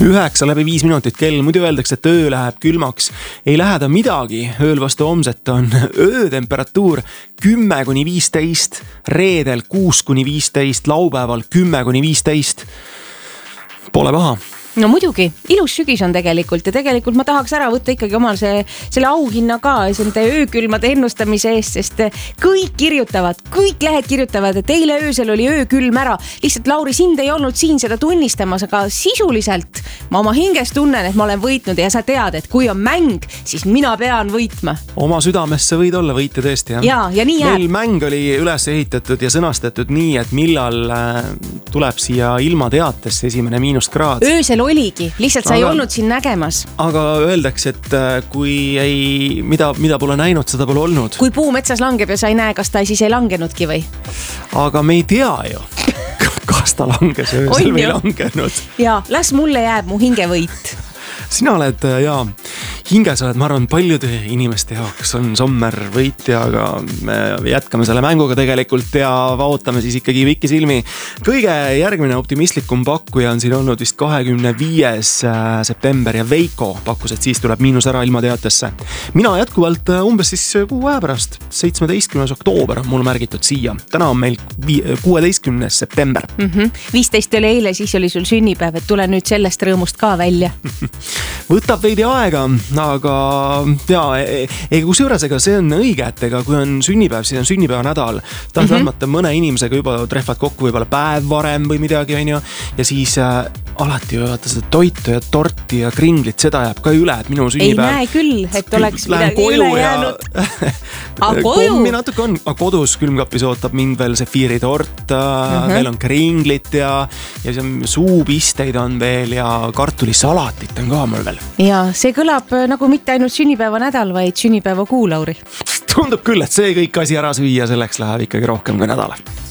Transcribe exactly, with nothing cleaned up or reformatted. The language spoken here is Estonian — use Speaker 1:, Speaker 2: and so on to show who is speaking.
Speaker 1: üheksa läbi viis minutit kell, muidu öeldakse, et öö läheb külmaks. Ei lähe ta midagi, ööl vastu homset on öötemperatuur kümme kuni viisteist, reedel kuus kuni viisteist, laupäeval kümme kuni viisteist. Pole paha.
Speaker 2: No muidugi, ilus sügis on tegelikult ja tegelikult ma tahaks ära võtta ikkagi omal see, selle auhinna ka selle öökülmade ennustamise eest, sest kõik kirjutavad, kõik lehed kirjutavad, et eile öösel oli öökülm ära. Lihtsalt Lauri, sind ei olnud siin seda tunnistamas, aga sisuliselt ma oma hinges tunnen, et ma olen võitnud ja sa tead, et kui on mäng, siis mina pean võitma.
Speaker 1: Oma südamesse võid olla võitja tõesti, jah?
Speaker 2: Ja, ja nii jääb.
Speaker 1: Meil mäng oli üles ehitatud ja sõnastatud nii, et millal tuleb siia ilmateatesse esimene miinuskraad.
Speaker 2: Öösel oligi, lihtsalt sa aga, ei olnud siin nägemas.
Speaker 1: Aga öeldakse, et kui ei, mida, mida pole näinud, seda pole olnud.
Speaker 2: Kui puu metsas langeb ja sa ei näe, kas ta siis ei langenudki või?
Speaker 1: Aga me ei tea ju, kas ta langes öösel või langenud.
Speaker 2: Ja, las mulle jääb mu hingevõit.
Speaker 1: Sina oled, jaa, hinges oled, ma arvan, paljude inimeste jaoks on Sommer võitja, aga me jätkame selle mänguga tegelikult ja vaatame siis ikkagi pikki silmi. Kõige järgmine optimistlikum pakkuja on siin olnud vist kahekümne viies september ja Veiko pakkus, et siis tuleb miinus ära ilmateatesse. Mina jätkuvalt umbes siis kuu aja pärast, seitsmeteistkümnes oktoober on mul märgitud siia. Täna on meil kuueteistkümnes september.
Speaker 2: Mm-hmm. viisteist oli eile, siis oli sul sünnipäev, et tule nüüd sellest rõõmust ka välja.
Speaker 1: Võtab veidi aega, aga jaa, ei kusjuures ega see on õige, et ega kui on sünnipäev, siis on sünnipäeva nädal. Tahtmata mm-hmm. mõne inimesega juba trehvad kokku võib-olla päev varem või midagi, on ju. Ja siis äh, alati ju vaata seda toitu ja torti ja kringlit, seda jääb ka üle, et minu sünnipäev.
Speaker 2: Ei näe küll, et oleks midagi üle jäänud.
Speaker 1: Ja kommi natuke on, aga kodus külmkapis ootab mind veel sefiiritort, mm-hmm. veel on kringlit ja, ja suupisteid on veel ja kartulisalatit on ka mul veel.
Speaker 2: Ja see kõlab nagu mitte ainult sünnipäeva nädal, vaid sünnipäeva kuu, Lauri.
Speaker 1: Tundub küll, et see kõik asi ära süüa, selleks läheb ikkagi rohkem kui nädal.